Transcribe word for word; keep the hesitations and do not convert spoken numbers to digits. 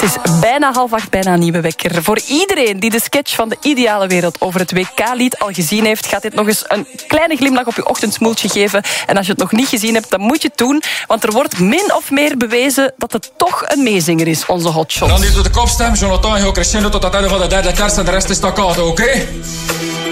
Het is bijna half acht, bijna een nieuwe wekker. Voor iedereen die de sketch van de ideale wereld over het W K-lied al gezien heeft, gaat dit nog eens een kleine glimlach op je ochtendsmoeltje geven. En als je het nog niet gezien hebt, dan moet je het doen. Want er wordt min of meer bewezen dat het toch een meezinger is, onze hotshot. Dan hier door de kopstem. Jonathan, heel crescendo tot het einde van de derde kerst en de rest is staccato, oké? Okay?